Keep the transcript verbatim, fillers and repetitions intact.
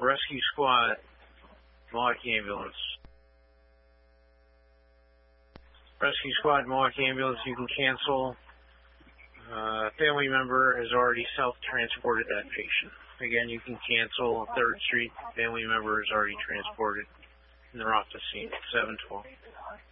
Rescue squad, Milwaukee ambulance. Rescue squad, Milwaukee ambulance, you can cancel. Uh, family member has already self-transported that patient. Again, you can cancel third Street. Family member is already transported. And they're off the scene. seven twelve.